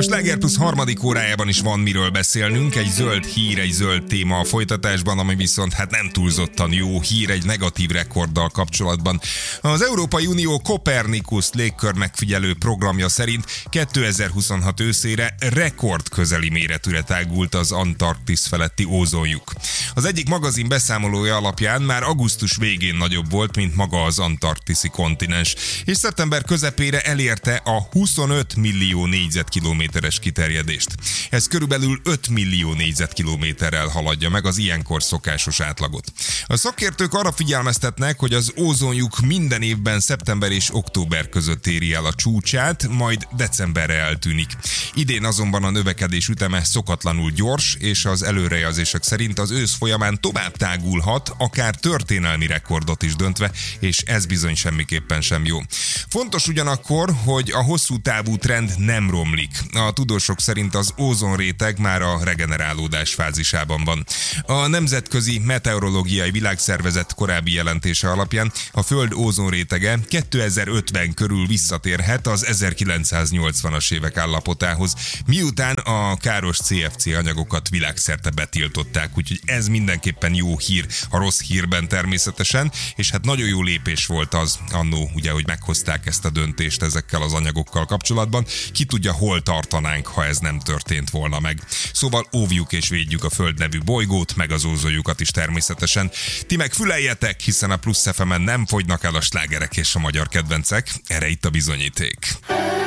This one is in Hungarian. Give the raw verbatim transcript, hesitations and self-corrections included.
Sláger Plus harmadik órájában is van miről beszélnünk, egy zöld hír, egy zöld téma a folytatásban, ami viszont hát nem túlzottan jó hír egy negatív rekorddal kapcsolatban. Az Európai Unió Copernicus légkör megfigyelő programja szerint kétezer-huszonhat őszére rekord közeli méretűre tágult az Antarktisz feletti ózonlyuk. Az egyik magazin beszámolója alapján már augusztus végén nagyobb volt, mint maga az antarktiszi kontinens, és szeptember közepére elérte a huszonöt millió négyzetkilométeres kiterjedést. Ez körülbelül öt millió négyzetkilométerrel haladja meg az ilyenkor szokásos átlagot. A szakértők arra figyelmeztetnek, hogy az ózonlyuk minden évben szeptember és október között éri el a csúcsát, majd decemberre eltűnik. Idén azonban a növekedés üteme szokatlanul gyors, és az előrejelzések szerint az ősz folyamán tovább tágulhat, akár történelmi rekordot is döntve, és ez bizony semmiképpen sem jó. Fontos ugyanakkor, hogy a hosszú távú trend nem romlik. A tudósok szerint az ózonréteg már a regenerálódás fázisában van. A Nemzetközi Meteorológiai Világszervezet korábbi jelentése alapján a Föld ózonrétege kétezer-ötven körül visszatérhet az ezerkilencszáznyolcvanas évek állapotához, miután a káros cé ef cé anyagokat világszerte betiltották, úgyhogy ez mindenképpen jó hír a rossz hírben természetesen, és hát nagyon jó lépés volt az annó, ugye, hogy meghozták ezt a döntést ezekkel az anyagokkal kapcsolatban. Ki tudja, hol tartanánk, ha ez nem történt volna meg. Szóval óvjuk és védjük a Föld nevű bolygót, meg az ózonlyukat is természetesen. Ti meg füleljetek, hiszen a Plusz ef emen nem fogynak el a slágerek és a magyar kedvencek. Erre itt a bizonyíték.